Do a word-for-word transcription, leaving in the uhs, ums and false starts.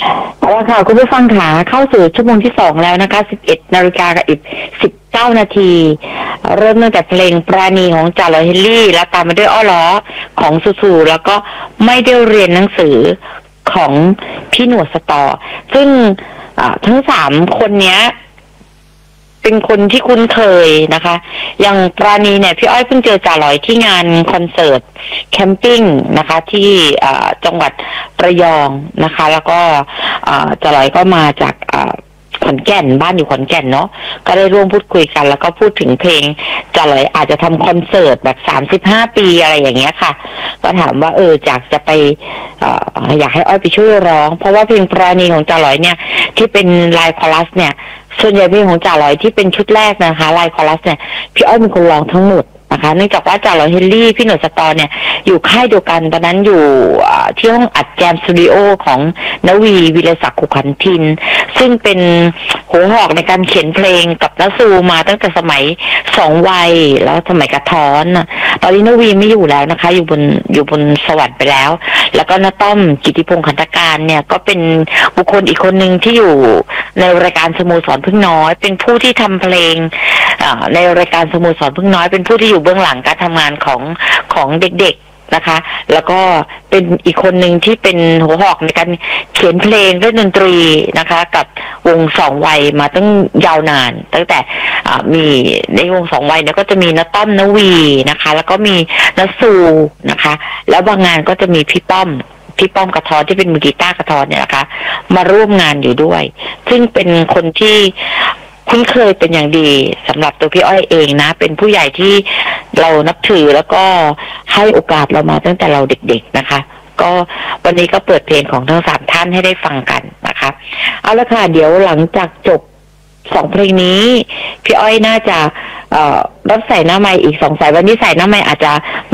เอาละค่ะคุณผู้ฟังขาเข้าสู่ชั่วโมงที่สองแล้วนะคะสิบเอ็ดนาฬิกากับอีกสิบเก้านาทีเริ่มตั้งแต่เพลงปราณีของจ่าลอยเฮนรี่แล้วตามมาด้วยอ้อล้อของสุสูแล้วก็ไม่ได้เรียนหนังสือของพี่หนวดสตอซึ่งทั้งสามคนเนี้ยเป็นคนที่คุ้นเคยนะคะอย่างปราณีเนี่ยพี่อ้อยเพิ่งเจอจ่าลอยที่งานคอนเสิร์ตแคมปิ้งนะคะที่จังหวัดระยองนะคะแล้วก็จ่าลอยก็มาจากขอนแก่นบ้านอยู่ขอนแก่นเนาะก็ได้ร่วมพูดคุยกันแล้วก็พูดถึงเพลงจ่าลอยอาจจะทำคอนเสิร์ตแบบสามสิบห้าปีอะไรอย่างเงี้ยค่ะก็ถามว่าเออจากจะไปออยากให้อ้อยไปช่วยร้องเพราะว่าเพลงปราณีของจ่าลอยเนี่ยที่เป็นไลน์คอรัสเนี่ยส่วนใหญ่เพลงของจ่าลอยที่เป็นชุดแรกนะคะไลน์คอรัสเนี่ยพี่อ้อยเป็นคนร้องทั้งหมดนะคะเนื่องจากว่าจ่าลอยเฮนรี่พี่หนวดสตอเนี่ยอยู่ค่ายเดียวกันตอนนั้นอยู่ที่ห้องอัดแจมสตูดิโอของนวีวิรศักดิ์ขุขันธ์ทินซึ่งเป็นหัวหอกในการเขียนเพลงกับนสูมาตั้งแต่สมัยสองวัยแล้วสมัยกระท้อนตอนนี้นวีไม่อยู่แล้วนะคะอยู่บนอยู่บนสวรรค์ไปแล้วแล้วก็น้าต้อมกิติพงษ์ขันธการเนี่ยก็เป็นบุคคลอีกคนหนึ่งที่อยู่ในรายการสโมสรพึ่งน้อยเป็นผู้ที่ทำเพลงในรายการสโมสรพึ่งน้อยเป็นผู้ที่อยู่เบื้องหลังการทำงานของของเด็กๆนะคะแล้วก็เป็นอีกคนหนึ่งที่เป็นหัวหอกในการเขียนเพลงเล่นดนตรีนะคะกับวงสองวัยมาตั้งยาวนานตั้งแต่มีในวงสองวัยเนี่ยก็จะมีน้าต้อมนวีนะคะแล้วก็มีน้าสูนะคะแล้วบางงานก็จะมีพี่ป้อมพี่ป้อมกระทอที่เป็นมือกีตาร์กระทอเนี่ยนะคะมาร่วมงานอยู่ด้วยซึ่งเป็นคนที่คุ้นเคยเป็นอย่างดีสำหรับตัวพี่อ้อยเองนะเป็นผู้ใหญ่ที่เรานับถือแล้วก็ให้โอกาสเรามาตั้งแต่เราเด็กๆนะคะก็วันนี้ก็เปิดเพลงของทั้งสามท่านให้ได้ฟังกันนะคะเอาละค่ะเดี๋ยวหลังจากจบสองเพลงนี้พี่อ้อยน่าจะเอ่อรับใส่หน้าไมค์อีกสองสายวันนี้ใส่หน้าไมค์อาจจะ